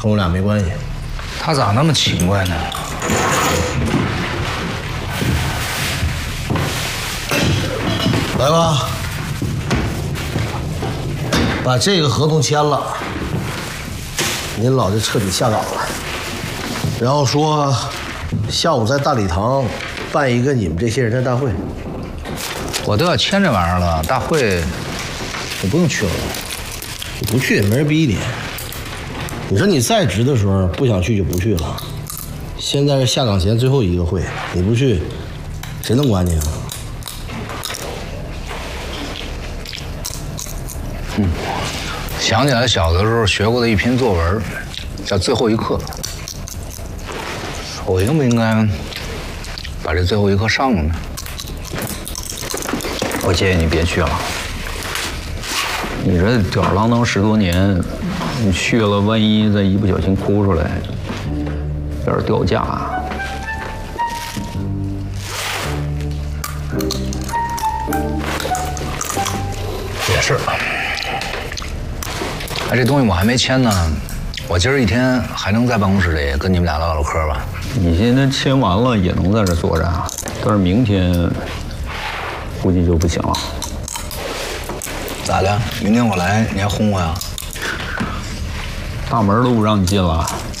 和我俩没关系。 他咋那么奇怪呢？ 来吧，把这个合同签了，您老就彻底下岗了。然后说，下午在大礼堂办一个你们这些人的大会。 我都要签这玩意儿了，大会我不用去了。 你不去也没人逼你。你说你在职的时候不想去就不去了，现在是下岗前最后一个会，你不去，谁能管你啊？ 想起来小的时候学过的一篇作文，叫《最后一课》。我应不应该把这最后一课上了呢？ 我建议你别去了。你这吊儿郎当10多年，你去了，万一再一不小心哭出来，有点掉价啊。 也是。哎，这东西我还没签呢，我今儿一天还能在办公室里跟你们俩唠唠嗑吧？ 你现在签完了也能在这坐着啊，但是明天估计就不行了。 咋的？明天我来，你还轰我呀？ 大门都不让你进了。